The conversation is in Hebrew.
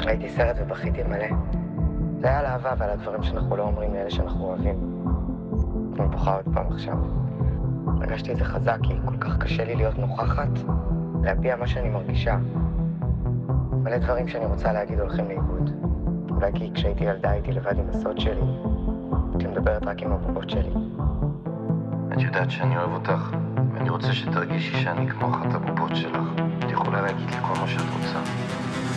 ראיתי סרט ובכיתי מלא. זה היה על אהבה ועל הדברים שאנחנו לא אומרים לאלה שאנחנו אוהבים. אני בוכה עוד פעם עכשיו. הרגשתי את זה חזק, כי כל כך קשה לי להיות נוכחת, להביע מה שאני מרגישה. מלא דברים שאני רוצה להגיד הולכים לאיבוד. אולי כי כשהייתי ילדה הייתי לבד עם הסוד שלי. הייתי מדברת רק עם הבובות שלי. את יודעת שאני אוהב אותך, ואני רוצה שתרגישי שאני כמו אחת הבובות שלך. את יכולה להגיד לי כל מה שאת רוצה.